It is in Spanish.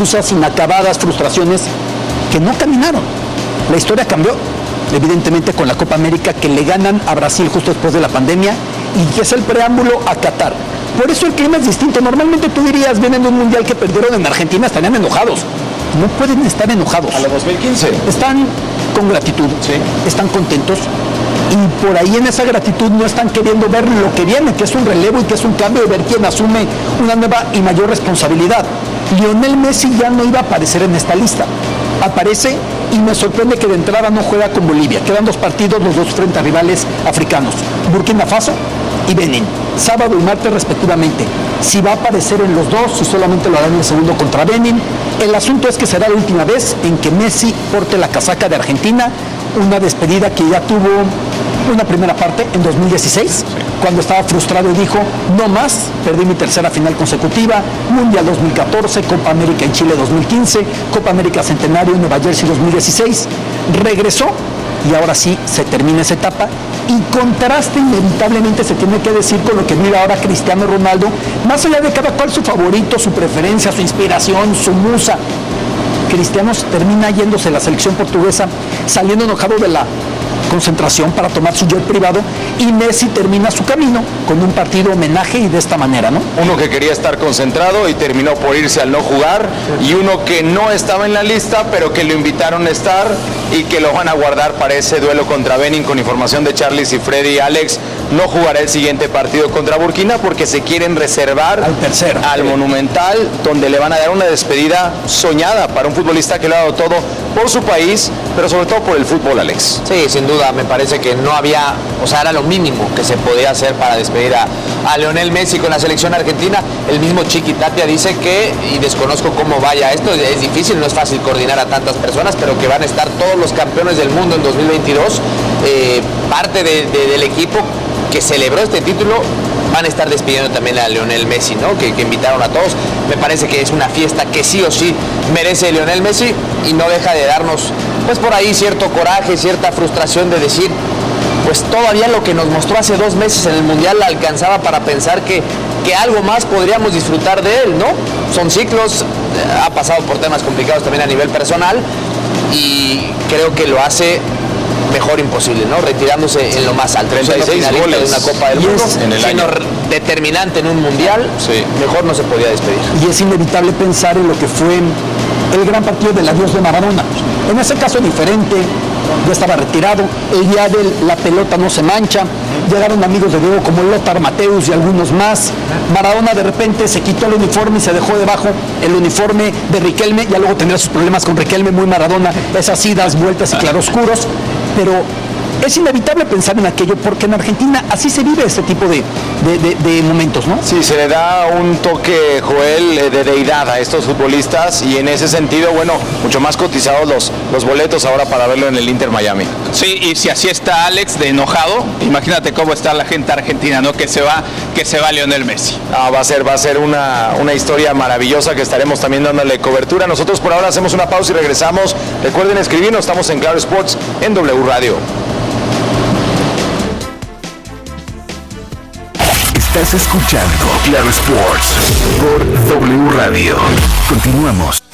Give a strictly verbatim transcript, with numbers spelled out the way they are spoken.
excusas inacabadas, frustraciones que no caminaron. La historia cambió, evidentemente, con la Copa América, que le ganan a Brasil justo después de la pandemia y que es el preámbulo a Qatar. Por eso el clima es distinto. Normalmente tú dirías, vienen de un mundial que perdieron en Argentina, estarían enojados. No pueden estar enojados. A la dos mil quince. Están con gratitud, sí. Están contentos y por ahí en esa gratitud no están queriendo ver lo que viene, que es un relevo y que es un cambio, de ver quién asume una nueva y mayor responsabilidad. Lionel Messi ya no iba a aparecer en esta lista. Aparece y me sorprende que de entrada no juega con Bolivia. Quedan dos partidos, los dos frente a rivales africanos, Burkina Faso y Benín, sábado y martes respectivamente. Si va a aparecer en los dos, si solamente lo hará en el segundo contra Benín. El asunto es que será la última vez en que Messi porte la casaca de Argentina, una despedida que ya tuvo una primera parte en dos mil dieciséis, sí, cuando estaba frustrado y dijo, no más, perdí mi tercera final consecutiva, Mundial dos mil catorce, Copa América en Chile dos mil quince, Copa América Centenario en Nueva Jersey dos mil dieciséis, regresó y ahora sí se termina esa etapa y contraste inevitablemente se tiene que decir con lo que mira ahora Cristiano Ronaldo, más allá de cada cual su favorito, su preferencia, su inspiración, su musa. Cristiano termina yéndose a la selección portuguesa, saliendo enojado de la concentración para tomar su jet privado, y Messi termina su camino con un partido homenaje y de esta manera, ¿no? Uno que quería estar concentrado y terminó por irse al no jugar, y uno que no estaba en la lista pero que lo invitaron a estar y que lo van a guardar para ese duelo contra Benin. Con información de Charles y Freddy, Alex no jugará el siguiente partido contra Burkina porque se quieren reservar al tercer, al sí. Monumental, donde le van a dar una despedida soñada para un futbolista que lo ha dado todo por su país, pero sobre todo por el fútbol, Alex. Sí, sin duda, me parece que no había, o sea, era lo mínimo que se podía hacer para despedir a, a Lionel Messi con la selección argentina. El mismo Chiqui Tapia dice que, y desconozco cómo vaya esto, es difícil, no es fácil coordinar a tantas personas, pero que van a estar todos los campeones del mundo en dos mil veintidós, eh, parte de, de, del equipo que celebró este título, van a estar despidiendo también a Lionel Messi, ¿no? Que, que invitaron a todos. Me parece que es una fiesta que sí o sí merece Lionel Messi y no deja de darnos, pues por ahí, cierto coraje, cierta frustración de decir, pues todavía lo que nos mostró hace dos meses en el Mundial la alcanzaba para pensar que, que algo más podríamos disfrutar de él, ¿no? Son ciclos, ha pasado por temas complicados también a nivel personal y creo que lo hace mejor imposible, ¿no? Retirándose en lo más alto, treinta y seis goles de una Copa del Mundo, en el siendo año. determinante en un mundial, sí. Mejor no se podía despedir. Y es inevitable pensar en lo que fue el gran partido del adiós de Maradona. En ese caso diferente, ya estaba retirado, el día de la pelota no se mancha, llegaron amigos de Diego como Lothar Matthäus y algunos más. Maradona de repente se quitó el uniforme y se dejó debajo el uniforme de Riquelme, ya luego tendría sus problemas con Riquelme, muy Maradona, esas idas, vueltas y claroscuros, pero es inevitable pensar en aquello porque en Argentina así se vive este tipo de, de, de, de momentos, ¿no? Sí, se le da un toque, Joel, de deidad a estos futbolistas y en ese sentido, bueno, mucho más cotizados los, los boletos ahora para verlo en el Inter Miami. Sí, y si así está Alex de enojado, imagínate cómo está la gente argentina, ¿no? Que se va, que se va Lionel Messi. Ah, va a ser, va a ser una, una historia maravillosa que estaremos también dándole cobertura. Nosotros por ahora hacemos una pausa y regresamos. Recuerden escribirnos, estamos en Claro Sports en W Radio. Estás escuchando Claro Sports por W Radio. Continuamos.